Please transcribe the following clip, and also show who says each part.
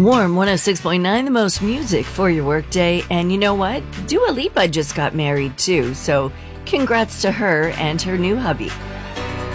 Speaker 1: Warm 106.9, the most music for your workday. And you know what? Dua Lipa just got married too, so congrats to her and her new hubby.